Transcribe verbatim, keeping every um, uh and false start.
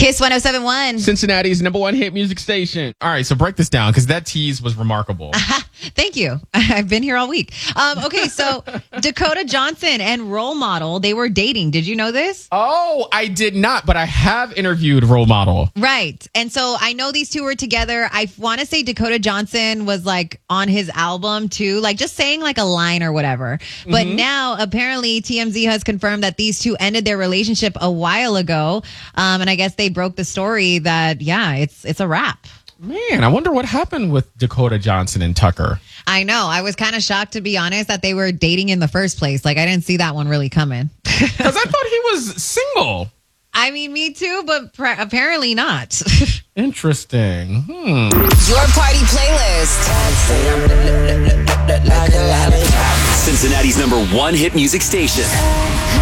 Kiss one oh seven point one. Cincinnati's number one hit music station. All right, so break this down because that tease was remarkable. Thank you. I've been here all week. Um, okay, so Dakota Johnson and Role Model, they were dating. Did you know this? Oh, I did not, but I have interviewed Role Model. Right. And so I know these two were together. I want to say Dakota Johnson was like on his album too, like just saying like a line or whatever. But Mm-hmm. now apparently T M Z has confirmed that these two ended their relationship a while ago. Um, and I guess they broke the story that, yeah, it's it's a wrap. Man, I wonder what happened with Dakota Johnson and Tucker. I know. I was kind of shocked, to be honest, that they were dating in the first place. Like, I didn't see that one really coming. Because I thought he was single. I mean, me too, but pr- apparently not. Interesting. Hmm. Your party playlist. Cincinnati's number one hit music station.